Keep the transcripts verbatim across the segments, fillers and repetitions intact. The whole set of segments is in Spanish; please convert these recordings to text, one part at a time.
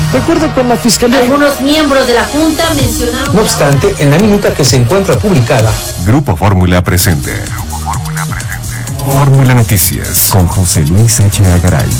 De acuerdo con la Fiscalía, algunos miembros de la Junta mencionaron... No obstante, en la minuta que se encuentra publicada, Grupo Fórmula presente. Grupo Fórmula presente. Fórmula Noticias con José Luis Echeverría Garay.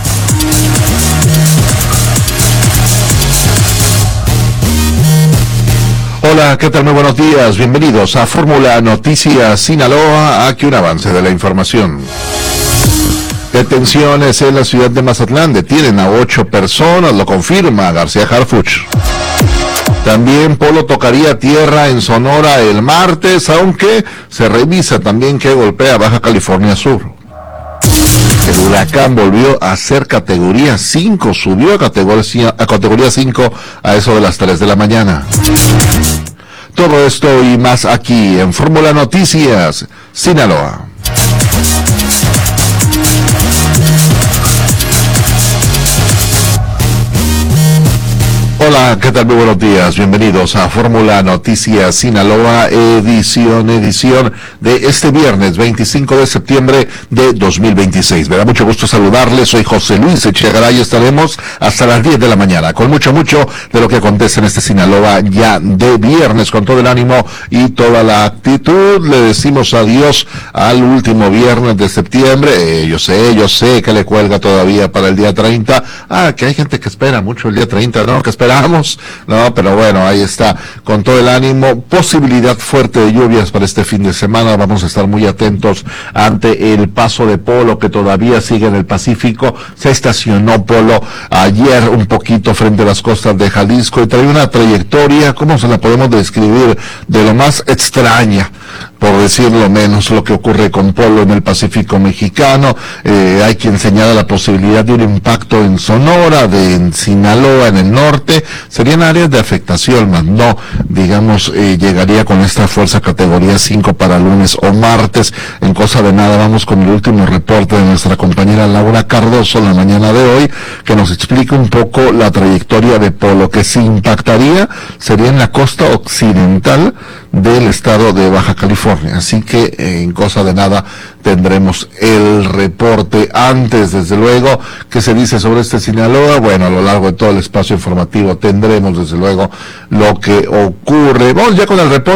Hola, ¿qué tal? Muy buenos días. Bienvenidos a Fórmula Noticias Sinaloa. Aquí un avance de la información. Detenciones en la ciudad de Mazatlán. Detienen a ocho personas, lo confirma García Harfuch. También Polo tocaría tierra en Sonora el martes, aunque se revisa también que golpea Baja California Sur. El huracán volvió a ser categoría cinco, subió a categoría, a categoría cinco a eso de las tres de la mañana. Todo esto y más aquí en Fórmula Noticias Sinaloa. Hola, ¿qué tal? Muy buenos días. Bienvenidos a Fórmula Noticias Sinaloa, edición, edición de este viernes veinticinco de septiembre de dos mil veintiséis. Me da mucho gusto saludarles. Soy José Luis Echeverría y estaremos hasta las diez de la mañana con mucho, mucho de lo que acontece en este Sinaloa ya de viernes, con todo el ánimo y toda la actitud. Le decimos adiós al último viernes de septiembre. Eh, yo sé, yo sé que le cuelga todavía para el día treinta. Ah, que hay gente que espera mucho el día treinta, ¿no? Que espera no, pero bueno, ahí está, con todo el ánimo, posibilidad fuerte de lluvias para este fin de semana. Vamos a estar muy atentos ante el paso de Polo, que todavía sigue en el Pacífico. Se estacionó Polo ayer un poquito frente a las costas de Jalisco y trae una trayectoria, ¿cómo se la podemos describir? De lo más extraña, por decirlo menos, lo que ocurre con Polo en el Pacífico mexicano. Eh, hay quien señala la posibilidad de un impacto en Sonora, de en Sinaloa, en el norte. Serían áreas de afectación, más no, digamos, eh, llegaría con esta fuerza categoría cinco para lunes o martes. En cosa de nada, vamos con el último reporte de nuestra compañera Laura Cardoso la mañana de hoy, que nos explica un poco la trayectoria de Polo, que si impactaría sería en la costa occidental del estado de Baja California. Así que eh, en cosa de nada tendremos el reporte. Antes, desde luego, ¿qué se dice sobre este Sinaloa? Bueno, a lo largo de todo el espacio informativo tendremos desde luego lo que ocurre. Vamos ya con el reporte.